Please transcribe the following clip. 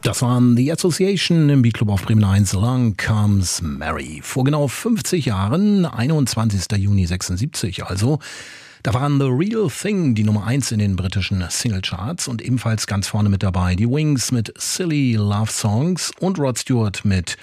Das waren The Association im B-Club auf Bremen 1, Long Comes Mary. Vor genau 50 Jahren, 21. Juni 76 also, da waren The Real Thing die Nummer 1 in den britischen Singlecharts und ebenfalls ganz vorne mit dabei die Wings mit Silly Love Songs und Rod Stewart mit